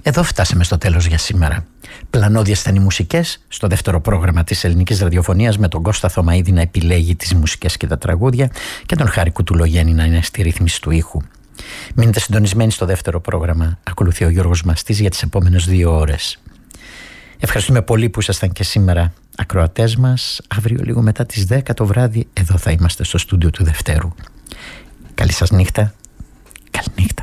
Εδώ φτάσαμε στο τέλος για σήμερα. Πλανώδιες ήταν οι μουσικές στο δεύτερο πρόγραμμα της ελληνικής ραδιοφωνίας, με τον Κώστα Θωμαίδη να επιλέγει τις μουσικές και τα τραγούδια και τον Χάρη Κουτουλογέννη να είναι στη ρύθμιση του ήχου. Μείνετε συντονισμένοι στο δεύτερο πρόγραμμα. Ακολουθεί ο Γιώργος Μαστής για τις επόμενες 2 ώρες. Ευχαριστούμε πολύ που ήσασταν και σήμερα ακροατές μας. Αύριο λίγο μετά τις 10 το βράδυ εδώ θα είμαστε στο στούντιο του Δευτέρου. Καλή σας νύχτα. Καλή νύχτα.